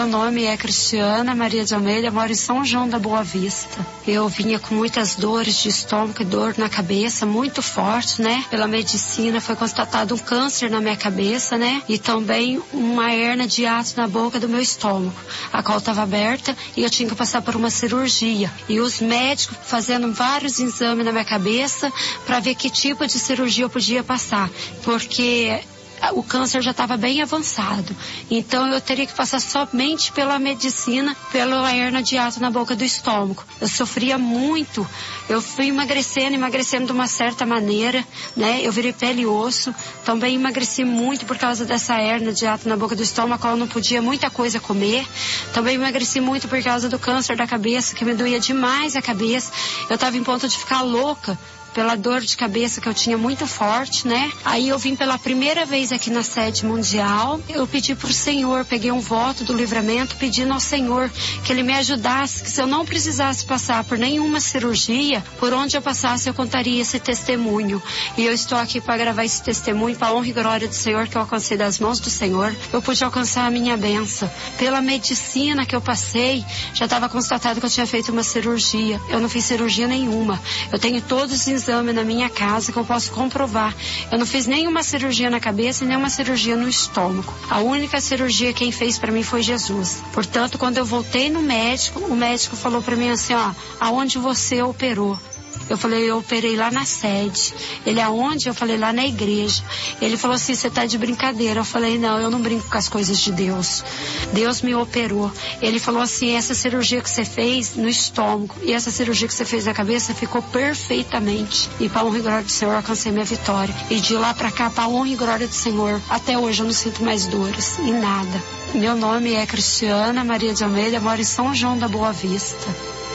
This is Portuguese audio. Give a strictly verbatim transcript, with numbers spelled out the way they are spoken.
Meu nome é Cristiana Maria de Almeida, moro em São João da Boa Vista. Eu vinha com muitas dores de estômago e dor na cabeça, muito forte, né? Pela medicina foi constatado um câncer na minha cabeça, né? E também uma hérnia de hiato na boca do meu estômago, a qual estava aberta e eu tinha que passar por uma cirurgia. E os médicos fazendo vários exames na minha cabeça para ver que tipo de cirurgia eu podia passar, porque o câncer já estava bem avançado. Então eu teria que passar somente pela medicina, pela hérnia de hiato na boca do estômago. Eu sofria muito. Eu fui emagrecendo, emagrecendo de uma certa maneira, né? Eu virei pele e osso. Também emagreci muito por causa dessa hérnia de hiato na boca do estômago, a qual eu não podia muita coisa comer. Também emagreci muito por causa do câncer da cabeça, que me doía demais a cabeça. Eu estava em ponto de ficar louca pela dor de cabeça que eu tinha muito forte, né? Aí eu vim pela primeira vez aqui na sede mundial, eu pedi pro Senhor, peguei um voto do livramento, pedindo ao Senhor que Ele me ajudasse, que se eu não precisasse passar por nenhuma cirurgia, por onde eu passasse eu contaria esse testemunho. E eu estou aqui para gravar esse testemunho, para a honra e glória do Senhor, que eu alcancei das mãos do Senhor. Eu pude alcançar a minha bênção. Pela medicina que eu passei, já estava constatado que eu tinha feito uma cirurgia. Eu não fiz cirurgia nenhuma. Eu tenho todos os exame na minha casa que eu posso comprovar. Eu não fiz nenhuma cirurgia na cabeça e nenhuma cirurgia no estômago. A única cirurgia quem fez para mim foi Jesus. Portanto, quando eu voltei no médico, o médico falou para mim assim, ó, aonde você operou? Eu falei, eu operei lá na sede. Ele, aonde? Eu falei, lá na igreja. Ele falou assim, você tá de brincadeira. Eu falei, não, eu não brinco com as coisas de Deus. Deus me operou. Ele falou assim, essa cirurgia que você fez no estômago e essa cirurgia que você fez na cabeça ficou perfeitamente. E para a honra e glória do Senhor, eu alcancei minha vitória. E de lá para cá, para a honra e glória do Senhor, até hoje eu não sinto mais dores em nada. Meu nome é Cristiana Maria de Almeida, moro em São João da Boa Vista.